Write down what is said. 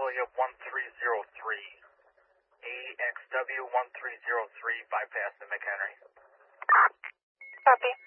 Bravo, you have 1303. AXW 1303, bypass the McHenry. Copy.